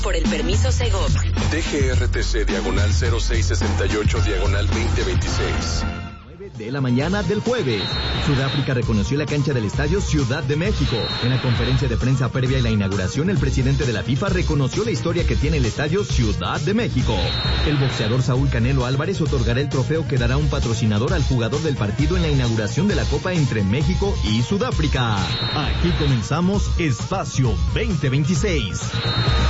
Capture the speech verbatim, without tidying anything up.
por el permiso Segov. D G R T C diagonal cero seis sesenta y ocho diagonal veinte veintiséis. De la mañana del jueves, Sudáfrica reconoció la cancha del Estadio Ciudad de México. En la conferencia de prensa previa a la inauguración, el presidente de la FIFA reconoció la historia que tiene el Estadio Ciudad de México. El boxeador Saúl Canelo Álvarez otorgará el trofeo que dará un patrocinador al jugador del partido en la inauguración de la Copa entre México y Sudáfrica. Aquí comenzamos Espacio veinte veintiséis.